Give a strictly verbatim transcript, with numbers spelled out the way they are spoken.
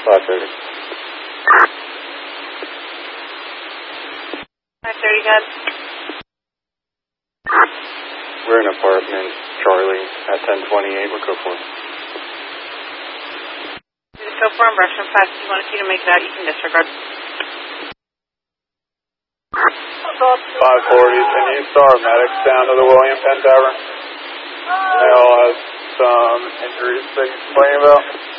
five thirty. five thirty, Dad. We're in apartment Charlie at ten twenty-eight. We'll go for it. Just go for him, brush him fast. If you want to see to make it out, you can disregard. five forty, can you start medics down to the William Penn Tavern? Male has some injuries that he's complaining about.